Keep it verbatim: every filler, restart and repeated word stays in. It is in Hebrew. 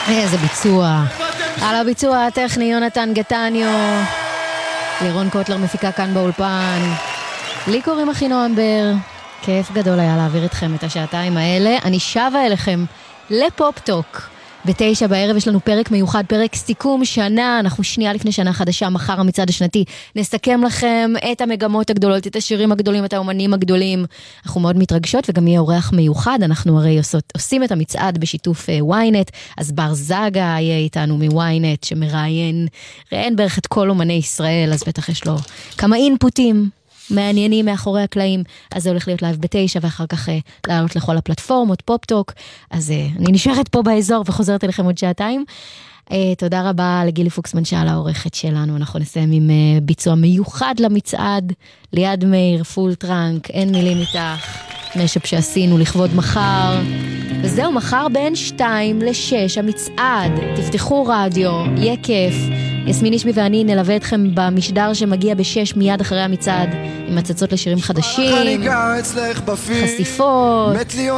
איזה ביצוע. על הביצוע הטכני יונתן גטניו, לירון קוטלר מפיקה כאן באולפן, לי קוראים אחינועם בר. כיף גדול היה להעביר אתכם את השעתיים האלה. אני שווה אליכם לפופ-טוק. בתשע בערב יש לנו פרק מיוחד, פרק סיכום שנה, אנחנו שנייה לפני שנה חדשה, מחר המצעד השנתי, נסכם לכם את המגמות הגדולות, את השירים הגדולים, את האומנים הגדולים, אנחנו מאוד מתרגשות, וגם יהיה אורח מיוחד, אנחנו הרי עושות, עושים את המצעד בשיתוף וויינט, אז בר זגה יהיה איתנו מוויינט, שמראיין, ראיין בערך את כל אומני ישראל, אז בטח יש לו כמה אינפוטים, מעניינים מאחורי הקלעים, אז זה הולך להיות לייב בתשע, ואחר כך אה, לעלות לכל הפלטפורמות, פופ-טוק, אז אה, אני נשארת פה באזור וחוזרת אליכם עוד שעתיים. אה, תודה רבה לגילי פוקסמן שעל העורכת שלנו, אנחנו נסיים עם אה, ביצוע מיוחד למצעד, ליד מאיר, פול טרנק, אין מילים איתך, משאפ שעשינו לכבוד מחר, וזהו, מחר בין שתיים לשש, המצעד, תפתחו רדיו, יהיה כיף, יסמין אישמי ואני נלווה אתכם במשדר שמגיע בשש מיד אחרי המצעד, עם הצצות לשירים חדשים, חשיפות,